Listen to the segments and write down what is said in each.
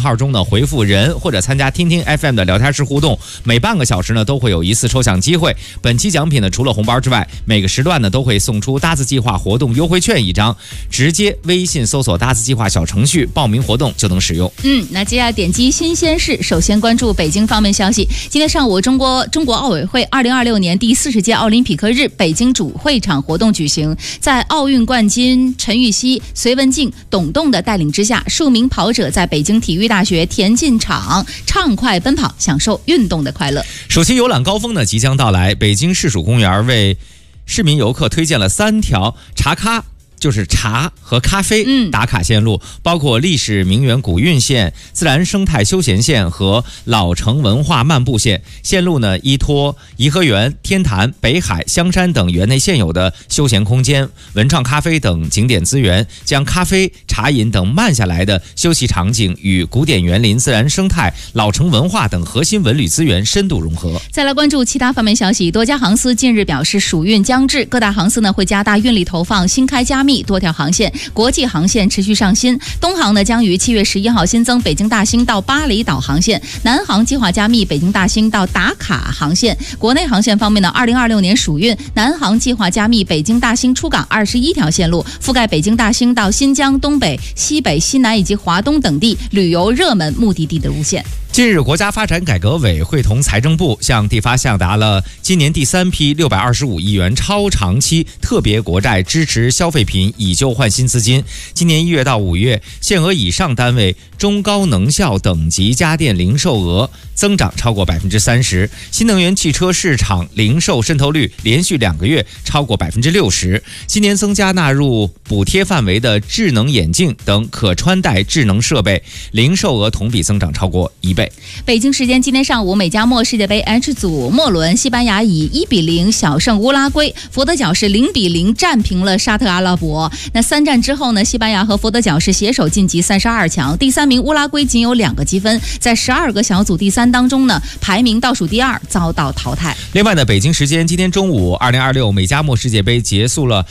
号中呢回复人或者参加听听 FM 的聊天室互动，每半个小时呢都会有一次抽奖机会。本期奖品呢除了红包之外，每个时段呢都会送出搭子计划活动优惠券1张，直接微信搜索搭子计划小程序报名活动就能使用。 那接下来点击新鲜事，首先关注北京方面消息。今天上午，中国奥委会2026年第40届奥林匹克日北京主会场活动举行，在奥运冠军陈芋汐、隋文静、董栋的带领之下，数名跑者在北京体育大学田径场畅快奔跑，享受运动的快乐。 暑期游览高峰呢即将到来，北京市属公园为市民游客推荐了3条就是茶和咖啡打卡线路，包括历史名园古运线、自然生态休闲线和老城文化漫步线。线路呢依托颐和园、天坛、北海、香山等园内现有的休闲空间、文创咖啡等景点资源，将咖啡、茶饮等慢下来的休息场景与古典园林、自然生态、老城文化等核心文旅资源深度融合。 再来关注其他方面消息，多家航司近日表示暑运将至，各大航司呢会加大运力投放，新开加密多条航线，国际航线持续上新。东航呢将于7月11号新增北京大兴到巴厘岛航线，南航计划加密北京大兴到达卡航线。国内航线方面呢，2026年暑运，南航计划加密北京大兴出港21条线路，覆盖北京大兴到新疆、东北、西北、西南以及华东等地旅游热门目的地的路线。 近日，国家发展改革委会同财政部向地发下达了今年第3批625亿元超长期特别国债支持消费品以旧换新资金。今年1月到5月，限额以上单位中高能效等级家电零售额增长超过30%，新能源汽车市场零售渗透率连续2个月超过60%。今年增加纳入补贴范围的智能眼镜等可穿戴智能设备，零售额同比增长超过1倍。 北京时间今天上午，美加墨世界杯 H 组末轮，西班牙以1-0小胜乌拉圭，佛得角是0-0战平了沙特阿拉伯。那3战之后呢，西班牙和佛得角是携手晋级32强，第3名乌拉圭仅有2个积分，在12个小组第3当中呢，排名倒数第2，遭到淘汰。 另外呢，北京时间今天中午，2026美加墨世界杯结束了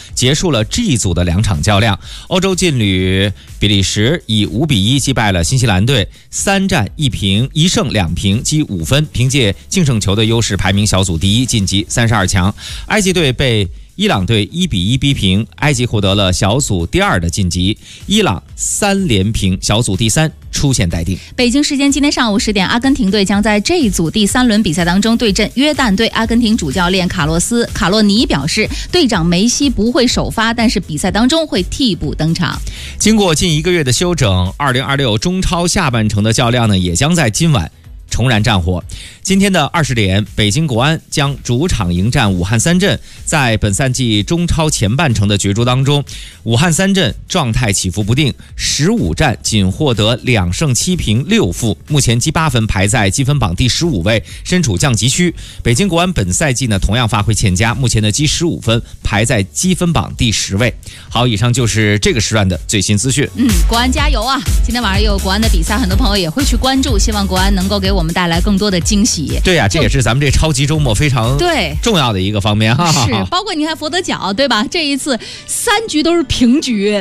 G 组的2场较量，欧洲劲旅比利时以5-1击败了新西兰队，3战1平1胜2平，积5分，凭借净胜球的优势排名小组第1，晋级32强。埃及队被伊朗队1-1逼平，埃及获得了小组第2的晋级，伊朗3连平，小组第3出线待定。 北京时间今天上午10点，阿根廷队将在这一组第3轮比赛当中对阵约旦队。阿根廷主教练卡洛尼表示，队长梅西不会首发，但是比赛当中会替补登场。 经过近1个月的休整，2026中超下半程的较量呢，也将在今晚重燃战火。今天的20点，北京国安将主场迎战武汉三镇。在本赛季中超前半程的角逐当中，武汉三镇状态起伏不定，15战仅获得2胜7平6负，目前积8分，排在积分榜第15位，身处降级区。北京国安本赛季呢同样发挥欠佳，目前的积15分，排在积分榜第10位。好，以上就是这个时段的最新资讯。 国安加油啊！今天晚上也有国安的比赛，很多朋友也会去关注，希望国安能够给我们带来更多的惊喜。 对呀，这也是咱们这超级周末非常重要的一个方面哈。 是，包括你看佛得角，对吧？这一次3局都是平局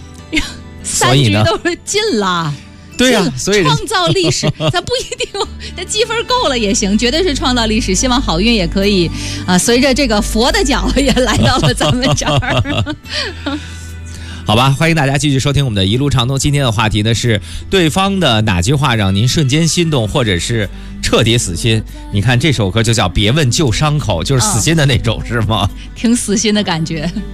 ，3局都是进了。 对呀，所以创造历史，它不一定，它积分够了也行，绝对是创造历史。希望好运也可以随着这个佛的角也来到了咱们这儿。 好吧，欢迎大家继续收听我们的一路畅通。今天的话题呢是对方的哪句话让您瞬间心动，或者是彻底死心？你看这首歌就叫《别问旧伤口》，就是死心的那种，是吗？ 挺死心的感觉。